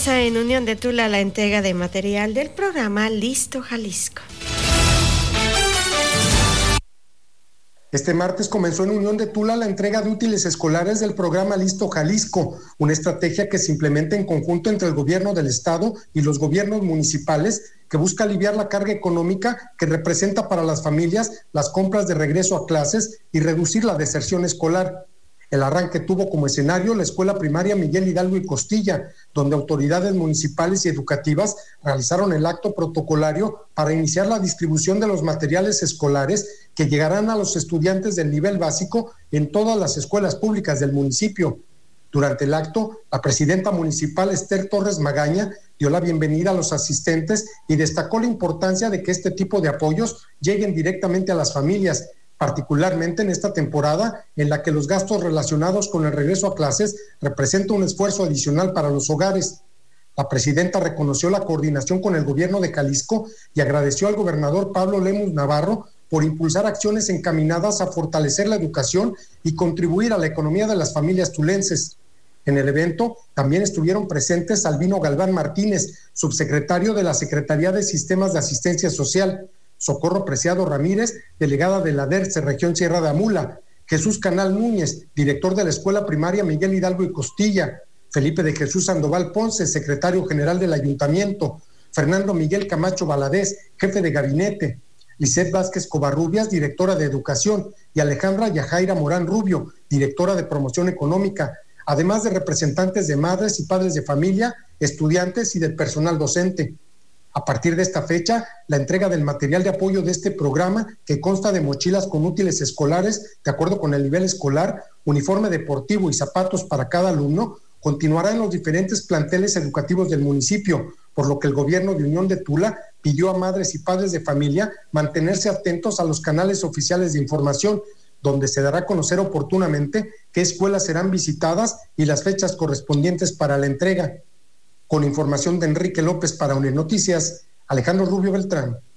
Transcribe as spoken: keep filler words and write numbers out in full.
comienza en Unión de Tula la entrega de material del programa Listo Jalisco. Este martes comenzó en Unión de Tula la entrega de útiles escolares del programa Listo Jalisco, una estrategia que se implementa en conjunto entre el gobierno del estado y los gobiernos municipales, que busca aliviar la carga económica que representa para las familias las compras de regreso a clases y reducir la deserción escolar. El arranque tuvo como escenario la escuela primaria Miguel Hidalgo y Costilla, donde autoridades municipales y educativas realizaron el acto protocolario para iniciar la distribución de los materiales escolares que llegarán a los estudiantes del nivel básico en todas las escuelas públicas del municipio. Durante el acto, la presidenta municipal Esther Torres Magaña dio la bienvenida a los asistentes y destacó la importancia de que este tipo de apoyos lleguen directamente a las familias, particularmente en esta temporada en la que los gastos relacionados con el regreso a clases representan un esfuerzo adicional para los hogares. La presidenta reconoció la coordinación con el gobierno de Jalisco y agradeció al gobernador Pablo Lemus Navarro por impulsar acciones encaminadas a fortalecer la educación y contribuir a la economía de las familias tulenses. En el evento también estuvieron presentes Albino Galván Martínez, subsecretario de la Secretaría de Sistemas de Asistencia Social, Socorro Preciado Ramírez, delegada de la DERCE Región Sierra de Amula, Jesús Canal Núñez, director de la Escuela Primaria Miguel Hidalgo y Costilla, Felipe de Jesús Sandoval Ponce, secretario general del Ayuntamiento, Fernando Miguel Camacho Valadez, jefe de gabinete, Lisette Vázquez Covarrubias, directora de Educación, y Alejandra Yajaira Morán Rubio, directora de Promoción Económica, además de representantes de madres y padres de familia, estudiantes y del personal docente. A partir de esta fecha, la entrega del material de apoyo de este programa, que consta de mochilas con útiles escolares de acuerdo con el nivel escolar, uniforme deportivo y zapatos para cada alumno, continuará en los diferentes planteles educativos del municipio, por lo que el gobierno de Unión de Tula pidió a madres y padres de familia mantenerse atentos a los canales oficiales de información, donde se dará a conocer oportunamente qué escuelas serán visitadas y las fechas correspondientes para la entrega. Con información de Enrique López para Unir Noticias, Alejandro Rubio Beltrán.